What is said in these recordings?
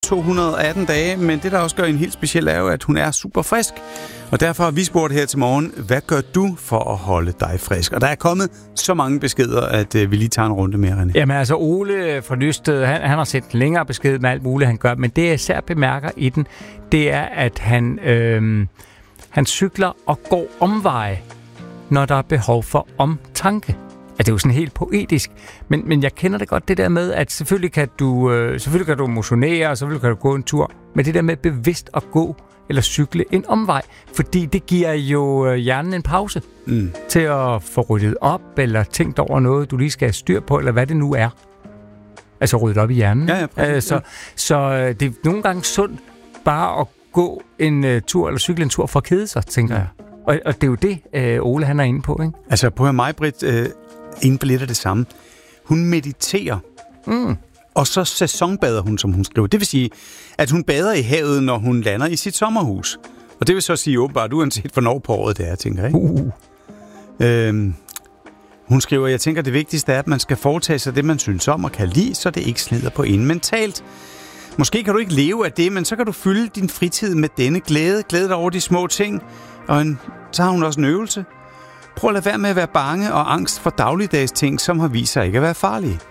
218 dage, men det, der også gør en helt speciel, er jo, at hun er super frisk. Og derfor har vi spurgt her til morgen, hvad gør du for at holde dig frisk? Og der er kommet så mange beskeder, at vi lige tager en runde mere, René. Jamen altså, Ole fra Nysted, han har sendt længere besked med alt muligt, han gør. Men det, jeg især bemærker i den, det er, at han cykler og går omveje, når der er behov for omtanke. Det er jo sådan helt poetisk, men jeg kender det godt, det der med, at selvfølgelig kan du motionere, og selvfølgelig kan du gå en tur, men det der med bevidst at gå eller cykle en omvej, fordi det giver jo hjernen en pause til at få ryddet op, eller tænkt over noget, du lige skal have styr på, eller hvad det nu er. Altså ryddet op i hjernen. Ja, så det er nogle gange sundt bare at gå en tur, eller cykle en tur for at kede sig, tænker jeg. Og det er jo det, Ole han er inde på, ikke? Altså på mig, Britt, inde på lidt af det samme. Hun mediterer, og så sæsonbader hun, som hun skriver. Det vil sige, at hun bader i havet, når hun lander i sit sommerhus. Og det vil så sige åbenbart, uanset hvornår på året det er, tænker jeg. Hun skriver, jeg tænker, det vigtigste er, at man skal foretage sig det, man synes om og kan lide, så det ikke slider på en mentalt. Måske kan du ikke leve af det, men så kan du fylde din fritid med denne glæde. Glæde dig over de små ting. Og så har hun også en øvelse. Prøv at lade være med at være bange og angst for dagligdags ting, som har vist sig ikke at være farlige.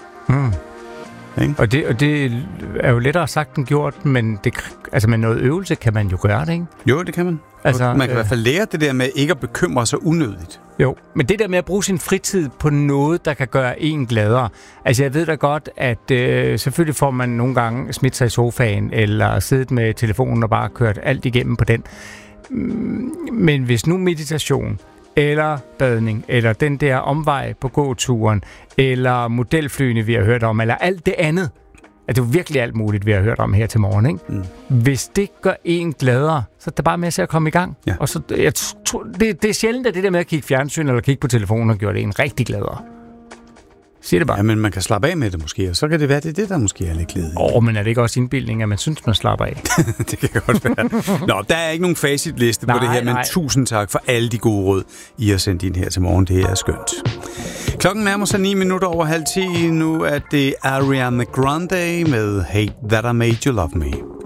Og det er jo lettere sagt end gjort, men med noget øvelse kan man jo gøre det, ikke? Jo, det kan man. Altså, man kan i hvert fald lære det der med ikke at bekymre sig unødigt. Jo, men det der med at bruge sin fritid på noget, der kan gøre en gladere. Altså, jeg ved da godt, at selvfølgelig får man nogle gange smidt sig i sofaen, eller siddet med telefonen og bare kørt alt igennem på den. Men hvis nu meditation, eller badning, eller den der omvej på gåturen, eller modelflyene, vi har hørt om, eller alt det andet, at det er jo virkelig alt muligt, vi har hørt om her til morgen, ikke? Hvis det gør en gladere, så er det bare med til at komme i gang. Ja. Og så, jeg tror, det er sjældent, at det der med at kigge fjernsyn eller kigge på telefonen, har gjort det en rigtig gladere. Siger det bare. Ja, men man kan slappe af med det måske, og så kan det være, det er det, der måske er lidt glæde. Men er det ikke også indbildning, at man synes, man slapper af? Det kan godt være. Nå, der er ikke nogen facitliste på det her, men tusind tak for alle de gode råd, I har sendt ind her til morgen. Det er skønt. Klokken nærmer sig 9:09. Nu er det Ariana Grande med Hate That I Made You Love Me.